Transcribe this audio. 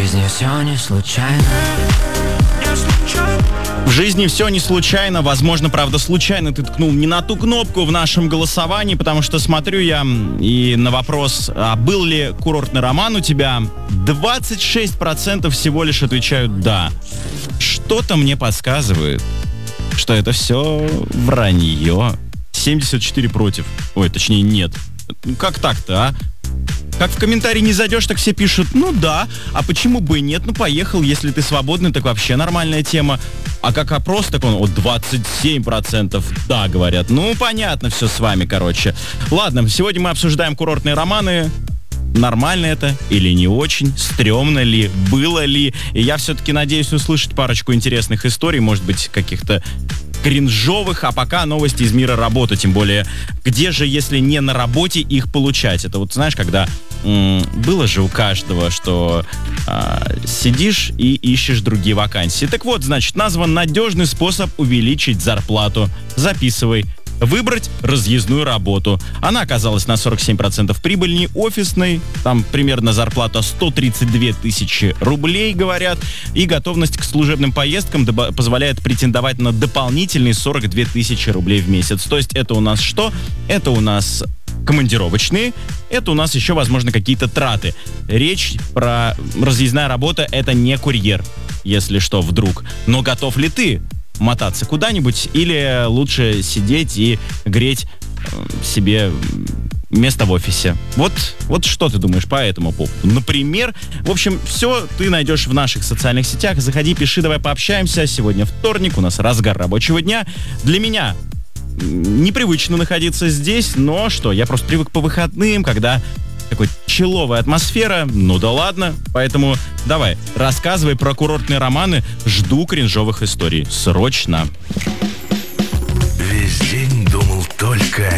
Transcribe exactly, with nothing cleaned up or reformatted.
жизни все не случайно. В жизни все не случайно. Возможно, правда, случайно ты ткнул не на ту кнопку в нашем голосовании, потому что смотрю я и на вопрос, а был ли курортный роман у тебя, двадцать шесть процентов всего лишь отвечают «да». Что-то мне подсказывает, что это все вранье. семьдесят четыре против. Ой, точнее, нет. Как так-то, а? Как в комментарии не зайдешь, так все пишут: ну да, а почему бы и нет, ну поехал, если ты свободный, так вообще нормальная тема. А как опрос, так он, вот двадцать семь процентов да, говорят. Ну, понятно все с вами, короче. Ладно, сегодня мы обсуждаем курортные романы. Нормально это или не очень, стрёмно ли, было ли. И я все-таки надеюсь услышать парочку интересных историй, может быть, каких-то кринжовых, а пока новости из мира работы, тем более, где же, если не на работе, их получать? Это вот, знаешь, когда м- было же у каждого, что а, сидишь и ищешь другие вакансии. Так вот, значит, назван надежный способ увеличить зарплату. Записывай. Выбрать разъездную работу. Она оказалась на сорок семь процентов прибыльней офисной. Там примерно зарплата сто тридцать две тысячи рублей, говорят. И готовность к служебным поездкам доба- позволяет претендовать на дополнительные сорок две тысячи рублей в месяц. То есть это у нас что? Это у нас командировочные. Это у нас еще, возможно, какие-то траты. Речь про разъездная работа — это не курьер, если что, вдруг. Но готов ли ты мотаться куда-нибудь, или лучше сидеть и греть э, себе место в офисе? Вот, вот что ты думаешь по этому поводу? Например, в общем, все ты найдешь в наших социальных сетях. Заходи, пиши, давай пообщаемся. Сегодня вторник, у нас разгар рабочего дня. Для меня непривычно находиться здесь, но что, я просто привык по выходным, когда такой человая атмосфера, ну да ладно. Поэтому давай, рассказывай про курортные романы. Жду кринжовых историй. Срочно. Весь день думал только